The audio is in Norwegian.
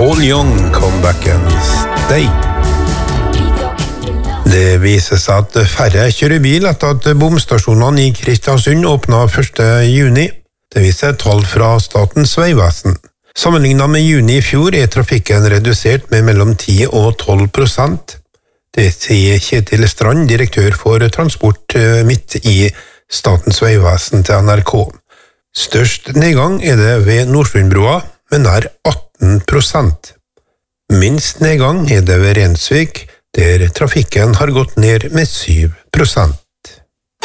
Paul Young, Come Back and Stay. Det viser seg at færre kjører bil etter at bomstasjonene i Kristiansund åpnet 1. juni. Det viser tall fra Statens Vegvesen. Sammenlignet med juni i fjor er trafikken redusert med mellom 10 og 12%. Det sier Kjetil Strand, direktør for transport midt i Statens Vegvesen til NRK. Størst nedgang er det ved Nordsundbrua, med nær 18%. Minst nedgang er det ved Rensvik, der trafikken har gått ned med 7%.